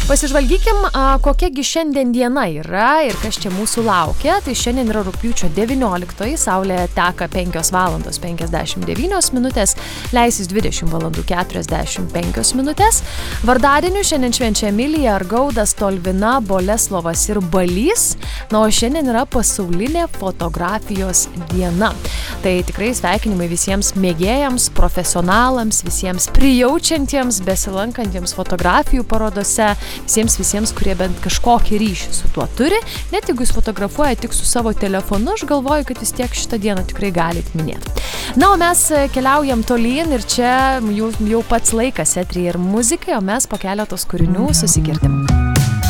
Pasižvalgykim, kokiagi šiandien diena yra ir kas čia mūsų laukia. Tai šiandien yra rugpjūčio 19, saulė teka 5 valandos 59 minutės, leisis 20 valandų 45 minutės. Vardadienių šiandien švenčia Emilija, Argaudas, Tolvina, Boleslovas ir Balys. Na, o šiandien yra pasaulinė fotografijos diena. Tai tikrai sveikinimai visiems mėgėjams, profesionalams, visiems prijaučiantiems, besilankantiems fotografijų parodose, visiems, kurie bent kažkokį ryšį su tuo turi. Net jeigu jūs fotografuoja tik su savo telefonu, aš galvoju, kad vis tiek šitą dieną tikrai galite minėti. Na, o mes keliaujam tolyn ir čia jau pats laikas eteryje ir muzikai, o mes po keletos kūrinių susigirdim.